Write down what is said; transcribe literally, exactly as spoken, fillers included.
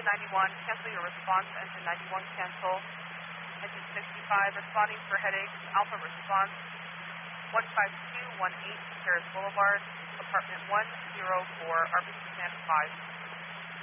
ninety-one, cancel your response. Engine ninety-one, cancel. Engine sixty-five, responding for headaches. Alpha response, one five two one eight, Paris Boulevard, apartment one oh four, R B C Command five.